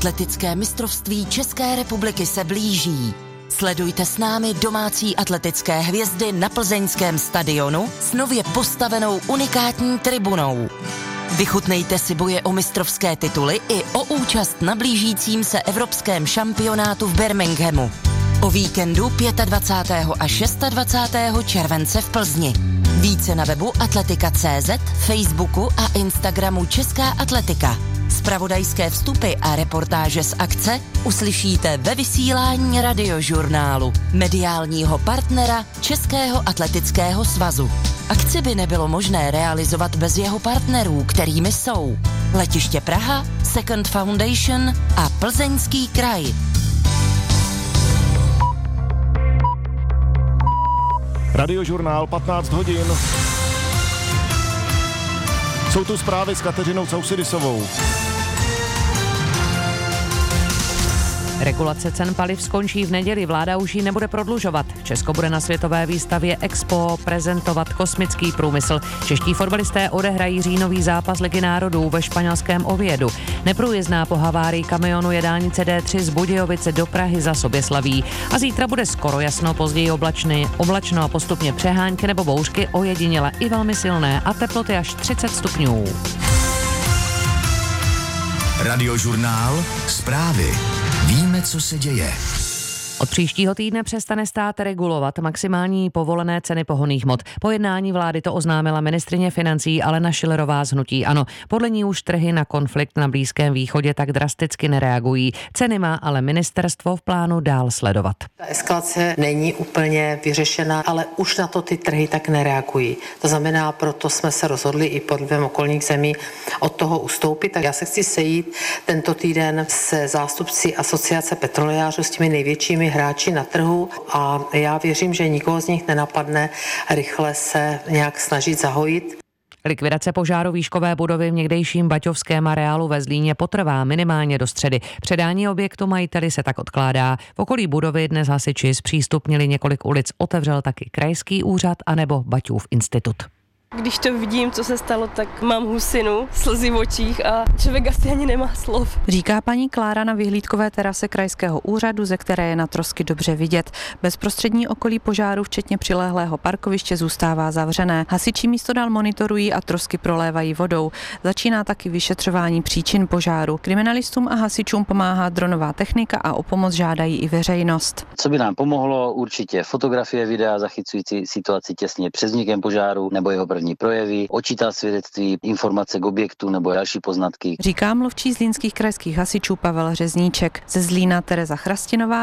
Atletické mistrovství České republiky se blíží. Sledujte s námi domácí atletické hvězdy na plzeňském stadionu s nově postavenou unikátní tribunou. Vychutnejte si boje o mistrovské tituly i o účast na blížícím se evropském šampionátu v Birminghamu. O víkendu 25. a 26. července v Plzni. Více na webu atletika.cz, Facebooku a Instagramu Česká atletika. Zpravodajské vstupy a reportáže z akce uslyšíte ve vysílání Radiožurnálu, mediálního partnera Českého atletického svazu. Akci by nebylo možné realizovat bez jeho partnerů, kterými jsou Letiště Praha, Second Foundation a Plzeňský kraj. Radiožurnál 15 hodin. Jsou tu zprávy s Kateřinou Causidisovou. Regulace cen paliv skončí v neděli, vláda už ji nebude prodlužovat. Česko bude na světové výstavě Expo prezentovat kosmický průmysl. Čeští fotbalisté odehrají říjnový zápas Ligy národů ve španělském Oviedu. Neprůjezdná po havárii kamionu je dálnice D3 z Budějovice do Prahy za Soběslaví. A zítra bude skoro jasno, později oblačno a postupně přehánky nebo bouřky, ojediněle i velmi silné a teploty až 30 stupňů. Radiožurnál, zprávy. Víme, co se děje. Od příštího týdne přestane stát regulovat maximální povolené ceny pohonných hmot. Po jednání vlády to oznámila ministryně financí Alena Schillerová z hnutí ANO. Podle ní už trhy na konflikt na Blízkém východě tak drasticky nereagují. Ceny má ale ministerstvo v plánu dál sledovat. Ta eskalace není úplně vyřešena, ale už na to ty trhy tak nereagují. To znamená, proto jsme se rozhodli i pod vlivem okolních zemí od toho ustoupit. Tak já se chci sejít tento týden se zástupci asociace petrolejářů, s těmi největšími hráči na trhu a já věřím, že nikoho z nich nenapadne rychle se nějak snažit zahojit. Likvidace požáru výškové budovy v někdejším baťovském areálu ve Zlíně potrvá minimálně do středy. Předání objektu majiteli se tak odkládá. V okolí budovy dnes hasiči zpřístupnili několik ulic, otevřel taky krajský úřad anebo Baťův institut. Když to vidím, co se stalo, tak mám husinu, slzy v očích a člověk asi ani nemá slov. Říká paní Klára na vyhlídkové terase krajského úřadu, ze které je na trosky dobře vidět. Bezprostřední okolí požáru, včetně přilehlého parkoviště, zůstává zavřené. Hasiči místo dál monitorují a trosky prolévají vodou. Začíná taky vyšetřování příčin požáru. Kriminalistům a hasičům pomáhá dronová technika a o pomoc žádají i veřejnost. Co by nám pomohlo? Určitě fotografie, videa zachycující situaci těsně před vznikem požáru nebo jeho první projevy, očitá svědectví, informace k objektu nebo další poznatky. Říká mluvčí zlínských krajských hasičů Pavel Řezníček. Ze Zlína Tereza Chrastinová.